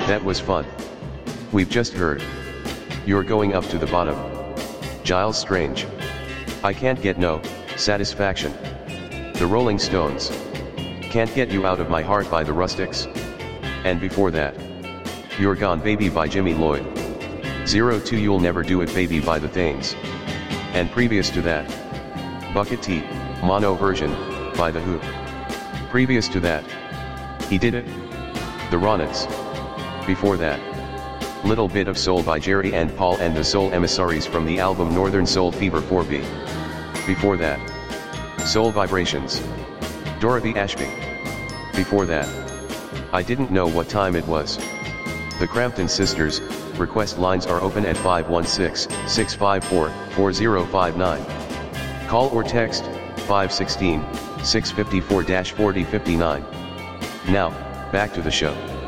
That was fun. We've just heard. You're going up to the bottom. Giles Strange. I can't get no satisfaction. The Rolling Stones. Can't Get You Out of My Heart by the Rustics. And before that, You're Gone Baby by Jimmy Lloyd. 02 You'll Never Do It Baby by the Thanes. And previous to that, Bucket T, mono version, by The Who. Previous to that, He Did It, The Ronettes. Before that, Little Bit of Soul by Jerry and Paul and the Soul Emissaries from the album Northern Soul Fever 4B. Before that, Soul Vibrations, Dorothy Ashby. Before that, I Didn't Know What Time It Was. The Crampton Sisters. Request lines are open at 516-654-4059. Call or text 516-654-4059. Now, back to the show.